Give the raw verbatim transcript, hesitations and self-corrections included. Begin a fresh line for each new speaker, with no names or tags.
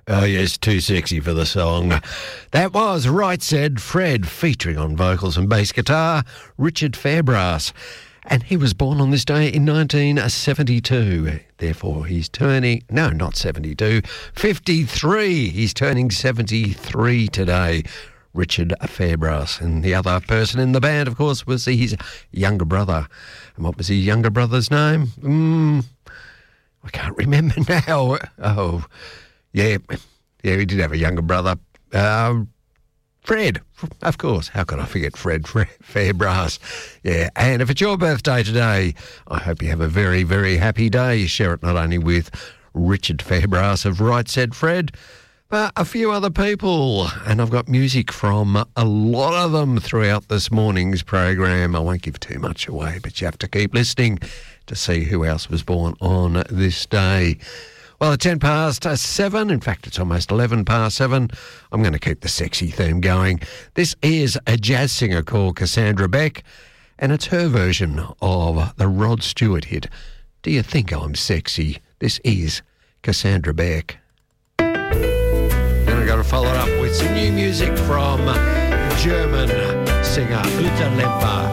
Oh, yes, too sexy for the song. That was Right Said Fred, featuring on vocals and bass guitar, Richard Fairbrass. And he was born on this day in nineteen seventy-two. Therefore, he's turning, no, not seventy-two, fifty-three. He's turning seventy-three today, Richard Fairbrass. And the other person in the band, of course, was his younger brother. And what was his younger brother's name? Mm, I can't remember now. Oh, yeah, yeah, he did have a younger brother. Um, Fred, of course. How could I forget Fred, Fred Fairbrass? Yeah, and if it's your birthday today, I hope you have a very, very happy day. Share it not only with Richard Fairbrass of Right Said Fred, but a few other people. And I've got music from a lot of them throughout this morning's program. I won't give too much away, but you have to keep listening to see who else was born on this day. Well, at ten past seven, in fact, it's almost eleven past seven, I'm going to keep the sexy theme going. This is a jazz singer called Cassandra Beck, and it's her version of the Rod Stewart hit, Do You Think I'm Sexy? This is Cassandra Beck. Then I've got to follow it up with some new music from German singer Uta Lemper.